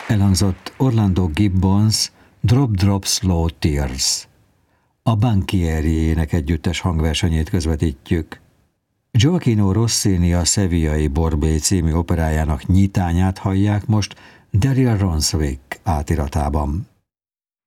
Elhangzott Orlando Gibbons Drop Drop Slow Tears. A Banchieri énekegyüttes hangversenyét közvetítjük. Gioacchino Rossini a Sevillai Borbé című operájának nyitányát hallják most Daria Ronswick átiratában.